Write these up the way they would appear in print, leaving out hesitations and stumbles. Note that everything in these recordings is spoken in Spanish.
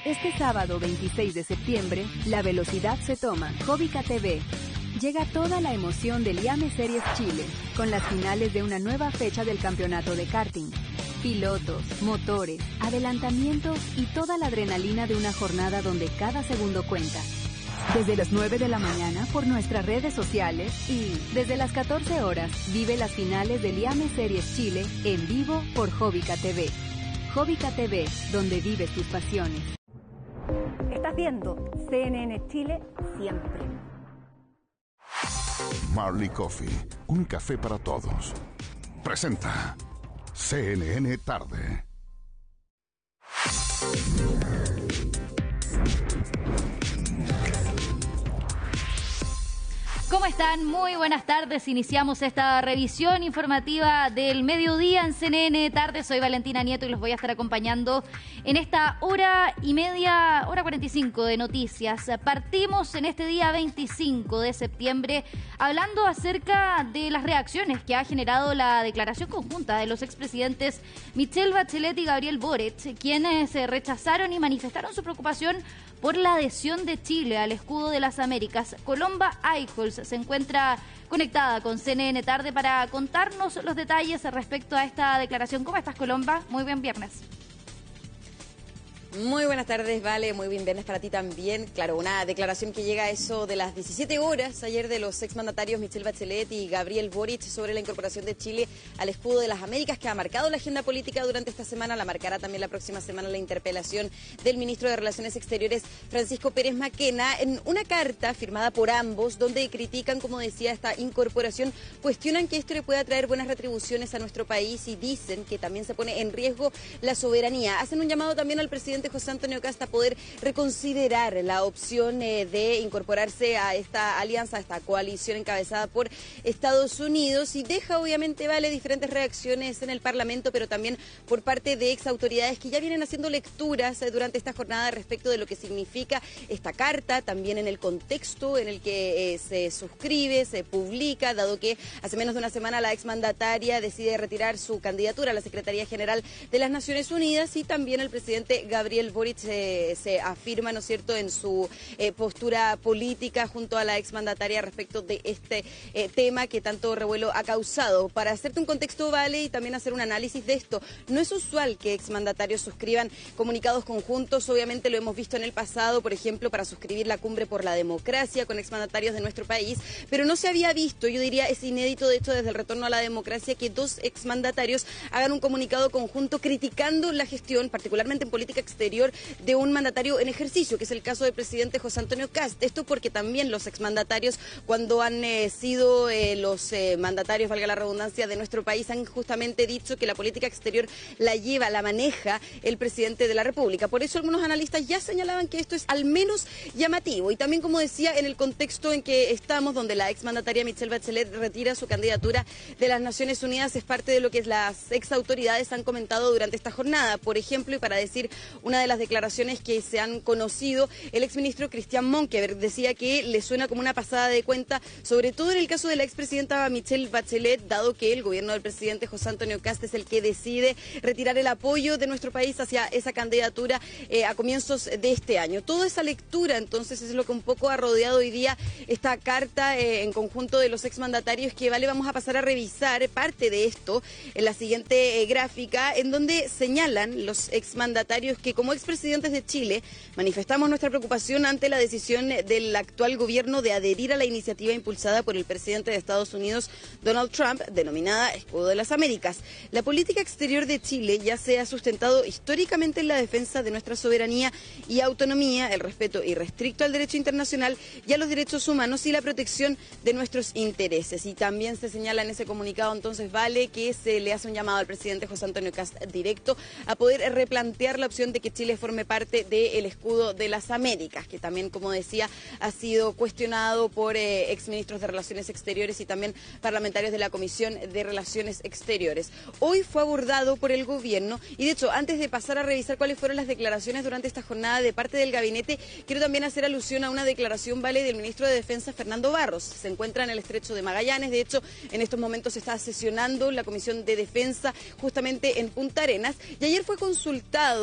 Este sábado 26 de septiembre, la velocidad se toma. Jovica TV. Llega toda la emoción del IAME Series Chile, con las finales de una nueva fecha del campeonato de karting. Pilotos, motores, adelantamientos y toda la adrenalina de una jornada donde cada segundo cuenta. Desde las 9 de la mañana por nuestras redes sociales y desde las 14 horas vive las finales del IAME Series Chile en vivo por Jovica TV. Jovica TV, donde vives tus pasiones. Estás viendo CNN Chile siempre. Marley Coffee, un café para todos. Presenta CNN Tarde. ¿Cómo están? Muy buenas tardes. Iniciamos esta revisión informativa del mediodía en CNN Tarde. Soy Valentina Nieto y los voy a estar acompañando en esta hora y media, hora 45 de noticias. Partimos en este día 25 de septiembre hablando acerca de las reacciones que ha generado la declaración conjunta de los expresidentes Michelle Bachelet y Gabriel Boric, quienes rechazaron y manifestaron su preocupación por la adhesión de Chile al escudo de las Américas. Colomba Eichholz se encuentra conectada con CNN Tarde para contarnos los detalles respecto a esta declaración. ¿Cómo estás, Colomba? Muy buen viernes. Muy buenas tardes, Vale, muy bien viernes para ti también. Claro, una declaración que llega a eso de las 17 horas ayer de los exmandatarios Michelle Bachelet y Gabriel Boric sobre la incorporación de Chile al escudo de las Américas, que ha marcado la agenda política durante esta semana, la marcará también la próxima semana la interpelación del ministro de Relaciones Exteriores, Francisco Pérez Maquena, en una carta firmada por ambos, donde critican, como decía, esta incorporación, cuestionan que esto le pueda traer buenas retribuciones a nuestro país y dicen que también se pone en riesgo la soberanía. Hacen un llamado también al presidente José Antonio Kast a poder reconsiderar la opción de incorporarse a esta alianza, a esta coalición encabezada por Estados Unidos, y deja obviamente, Vale, diferentes reacciones en el Parlamento, pero también por parte de exautoridades que ya vienen haciendo lecturas durante esta jornada respecto de lo que significa esta carta, también en el contexto en el que se suscribe, se publica, dado que hace menos de una semana la exmandataria decide retirar su candidatura a la Secretaría General de las Naciones Unidas, y también el presidente Gabriel Boric se afirma, ¿no es cierto?, en su postura política junto a la exmandataria respecto de este tema que tanto revuelo ha causado. Para hacerte un contexto, Vale, y también hacer un análisis de esto, no es usual que exmandatarios suscriban comunicados conjuntos. Obviamente lo hemos visto en el pasado, por ejemplo, para suscribir la Cumbre por la Democracia con exmandatarios de nuestro país, pero no se había visto, yo diría es inédito de hecho desde el retorno a la democracia, que dos exmandatarios hagan un comunicado conjunto criticando la gestión, particularmente en política exterior, de un mandatario en ejercicio, que es el caso del presidente José Antonio Kast. Esto porque también los exmandatarios, cuando han sido los mandatarios, valga la redundancia, de nuestro país, han justamente dicho que la política exterior la maneja el presidente de la República. Por eso algunos analistas ya señalaban que esto es al menos llamativo. Y también, como decía, en el contexto en que estamos, donde la exmandataria Michelle Bachelet retira su candidatura de las Naciones Unidas, es parte de lo que las exautoridades han comentado durante esta jornada. Por ejemplo, y para decir una de las declaraciones que se han conocido, el exministro Christian Monkeberg decía que le suena como una pasada de cuenta, sobre todo en el caso de la expresidenta Michelle Bachelet, dado que el gobierno del presidente José Antonio Kast es el que decide retirar el apoyo de nuestro país hacia esa candidatura a comienzos de este año. Toda esa lectura, entonces, es lo que un poco ha rodeado hoy día esta carta en conjunto de los exmandatarios, que, Vale, vamos a pasar a revisar parte de esto en la siguiente gráfica, en donde señalan los exmandatarios que, como expresidentes de Chile, manifestamos nuestra preocupación ante la decisión del actual gobierno de adherir a la iniciativa impulsada por el presidente de Estados Unidos, Donald Trump, denominada Escudo de las Américas. La política exterior de Chile ya se ha sustentado históricamente en la defensa de nuestra soberanía y autonomía, el respeto irrestricto al derecho internacional y a los derechos humanos y la protección de nuestros intereses. Y también se señala en ese comunicado, entonces, Vale, que se le hace un llamado al presidente José Antonio Kast directo a poder replantear la opción de que Chile forme parte del escudo de las Américas, que también, como decía, ha sido cuestionado por exministros de Relaciones Exteriores y también parlamentarios de la Comisión de Relaciones Exteriores. Hoy fue abordado por el gobierno y, de hecho, antes de pasar a revisar cuáles fueron las declaraciones durante esta jornada de parte del gabinete, quiero también hacer alusión a una declaración, Vale, del ministro de Defensa, Fernando Barros. Se encuentra en el Estrecho de Magallanes, de hecho, en estos momentos se está sesionando la Comisión de Defensa justamente en Punta Arenas, y ayer fue consultado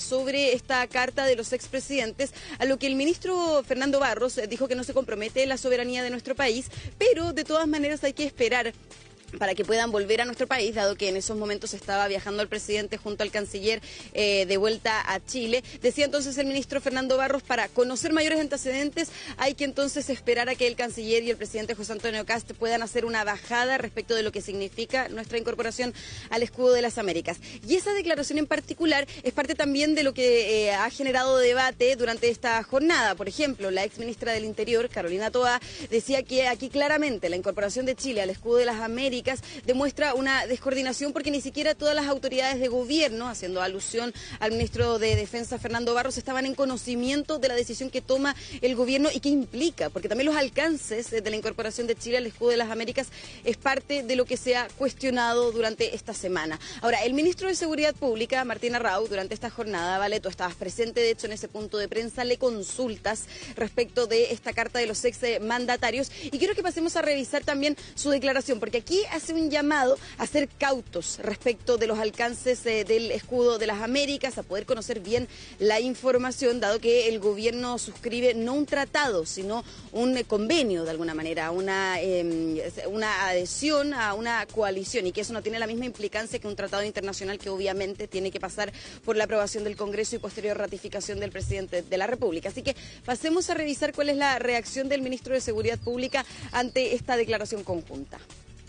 sobre esta carta de los expresidentes, a lo que el ministro Fernando Barros dijo que no se compromete la soberanía de nuestro país, pero de todas maneras hay que esperar para que puedan volver a nuestro país, dado que en esos momentos estaba viajando el presidente junto al canciller de vuelta a Chile. Decía entonces el ministro Fernando Barros, para conocer mayores antecedentes hay que entonces esperar a que el canciller y el presidente José Antonio Kast puedan hacer una bajada respecto de lo que significa nuestra incorporación al escudo de las Américas. Y esa declaración en particular es parte también de lo que ha generado debate durante esta jornada. Por ejemplo, la exministra del Interior, Carolina Toá, decía que aquí claramente la incorporación de Chile al escudo de las Américas demuestra una descoordinación porque ni siquiera todas las autoridades de gobierno, haciendo alusión al ministro de Defensa Fernando Barros, estaban en conocimiento de la decisión que toma el gobierno y que implica, porque también los alcances de la incorporación de Chile al escudo de las Américas es parte de lo que se ha cuestionado durante esta semana. Ahora, el ministro de Seguridad Pública, Martín Arrau, durante esta jornada, vale, tú estabas presente de hecho en ese punto de prensa, le consultas respecto de esta carta de los ex mandatarios, y quiero que pasemos a revisar también su declaración, porque aquí hace un llamado a ser cautos respecto de los alcances del escudo de las Américas, a poder conocer bien la información, dado que el gobierno suscribe no un tratado, sino un convenio de alguna manera, una adhesión a una coalición, y que eso no tiene la misma implicancia que un tratado internacional que obviamente tiene que pasar por la aprobación del Congreso y posterior ratificación del presidente de la República. Así que pasemos a revisar cuál es la reacción del ministro de Seguridad Pública ante esta declaración conjunta.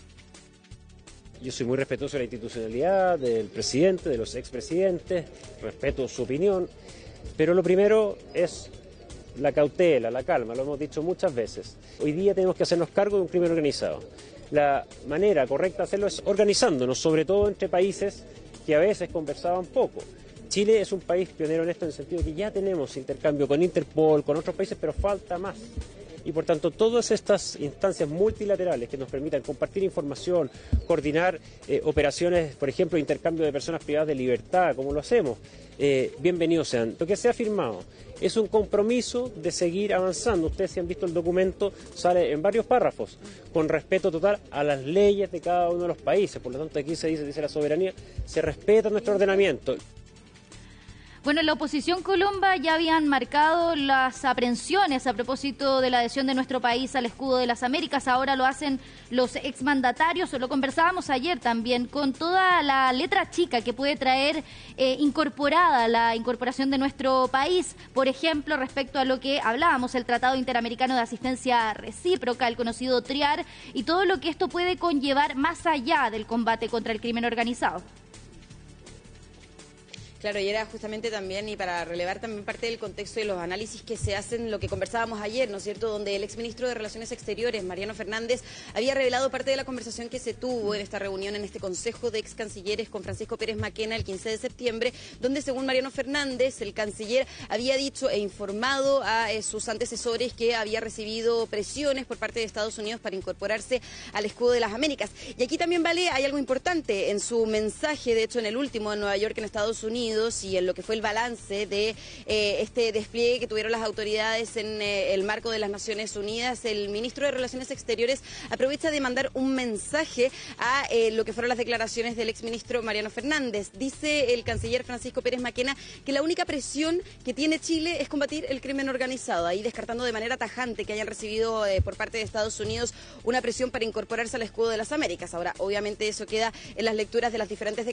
Yo soy muy respetuoso de la institucionalidad, del presidente, de los expresidentes, respeto su opinión, pero lo primero es la cautela, la calma, lo hemos dicho muchas veces. Hoy día tenemos que hacernos cargo de un crimen organizado. La manera correcta de hacerlo es organizándonos, sobre todo entre países que a veces conversaban poco. Chile es un país pionero en esto, en el sentido que ya tenemos intercambio con Interpol, con otros países, pero falta más. Y por tanto, todas estas instancias multilaterales que nos permitan compartir información, coordinar operaciones, por ejemplo, intercambio de personas privadas de libertad, como lo hacemos, bienvenidos sean. Lo que se ha firmado es un compromiso de seguir avanzando. Ustedes, si han visto el documento, sale en varios párrafos, con respeto total a las leyes de cada uno de los países. Por lo tanto, aquí se dice la soberanía, se respeta nuestro ordenamiento. Bueno, en la oposición colomba ya habían marcado las aprehensiones a propósito de la adhesión de nuestro país al escudo de las Américas. Ahora lo hacen los exmandatarios, lo conversábamos ayer también, con toda la letra chica que puede traer incorporada la incorporación de nuestro país. Por ejemplo, respecto a lo que hablábamos, el Tratado Interamericano de Asistencia Recíproca, el conocido TRIAR, y todo lo que esto puede conllevar más allá del combate contra el crimen organizado. Claro, y era justamente también, y para relevar también parte del contexto de los análisis que se hacen, lo que conversábamos ayer, ¿no es cierto?, donde el exministro de Relaciones Exteriores, Mariano Fernández, había revelado parte de la conversación que se tuvo en esta reunión, en este Consejo de Ex Cancilleres con Francisco Pérez Maquena el 15 de septiembre, donde según Mariano Fernández, el canciller había dicho e informado a sus antecesores que había recibido presiones por parte de Estados Unidos para incorporarse al escudo de las Américas. Y aquí también, Vale, hay algo importante en su mensaje, de hecho en el último en Nueva York, en Estados Unidos, y en lo que fue el balance de este despliegue que tuvieron las autoridades en el marco de las Naciones Unidas. El ministro de Relaciones Exteriores aprovecha de mandar un mensaje a lo que fueron las declaraciones del exministro Mariano Fernández. Dice el canciller Francisco Pérez Maquena que la única presión que tiene Chile es combatir el crimen organizado, ahí descartando de manera tajante que hayan recibido por parte de Estados Unidos una presión para incorporarse al escudo de las Américas. Ahora, obviamente eso queda en las lecturas de las diferentes